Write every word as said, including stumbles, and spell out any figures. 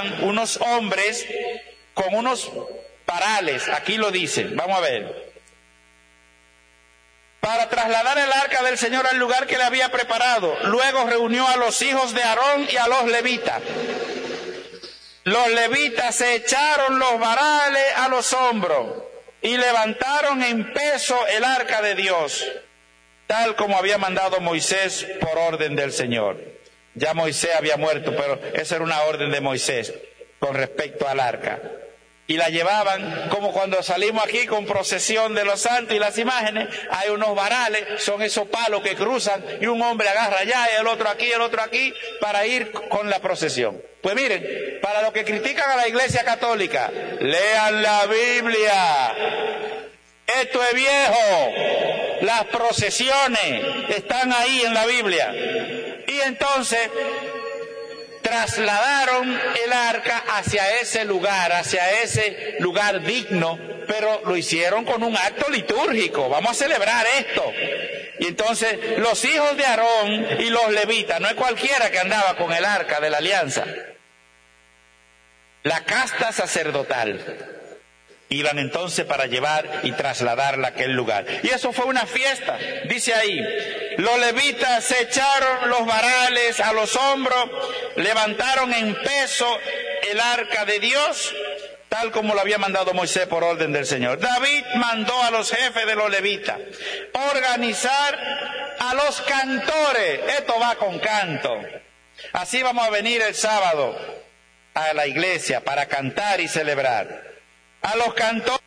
llevaban unos hombres con unos varales, aquí lo dicen, vamos a ver, para trasladar el arca del Señor al lugar que le había preparado. Luego reunió a los hijos de Aarón y a los levitas. Los levitas se echaron los varales a los hombros y levantaron en peso el arca de Dios, tal como había mandado Moisés por orden del Señor. Ya Moisés había muerto, pero esa era una orden de Moisés con respecto al arca. Y la llevaban como cuando salimos aquí con procesión de los santos y las imágenes, hay unos varales, son esos palos que cruzan y un hombre agarra allá y el otro aquí, el otro aquí, para ir con la procesión. Pues miren, para los que critican a la Iglesia Católica, lean la Biblia. Esto es viejo. Las procesiones están ahí en la Biblia. Y entonces trasladaron el arca hacia ese lugar, hacia ese lugar digno, pero lo hicieron con un acto litúrgico. Vamos a celebrar esto. Y entonces los hijos de Aarón y los levitas, no es cualquiera que andaba con el arca de la alianza, la casta sacerdotal, iban entonces para llevar y trasladarla a aquel lugar. Y eso fue una fiesta, dice ahí. Los levitas se echaron los varales a los hombros, levantaron en peso el arca de Dios, tal como lo había mandado Moisés por orden del Señor. David mandó a los jefes de los levitas organizar a los cantores. Esto va con canto. Así vamos a venir el sábado a la iglesia para cantar y celebrar. A los cantores